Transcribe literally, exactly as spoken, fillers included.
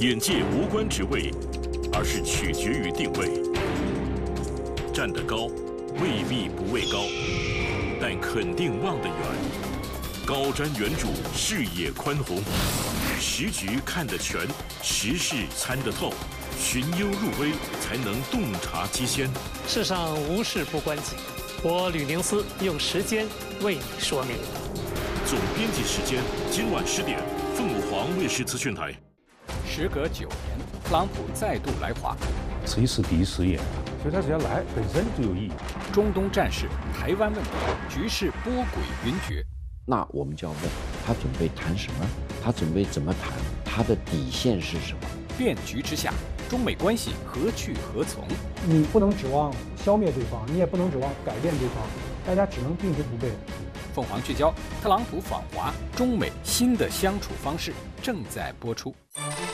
眼界无关职位，而是取决于定位。站得高，未必不畏高，但肯定望得远。高瞻远瞩，视野宽宏，时局看得全，时事参得透，寻幽入微，才能洞察机先。 世上无事不关己，我吕宁思用时间为你说明。 总编辑时间，今晚十点，凤凰卫视资讯台。 时隔九年，特朗普再度来华， 此一次第一次演，所以他只要来本身就有意义。 中东战事、台湾问题，局势波诡云谲。 那我们就要问他准备谈什么？他准备怎么谈？他的底线是什么？ 变局之下，中美关系何去何从？ 你不能指望消灭对方，你也不能指望改变对方，大家只能并之不悖。 凤凰聚焦，特朗普访华，中美新的相处方式正在播出。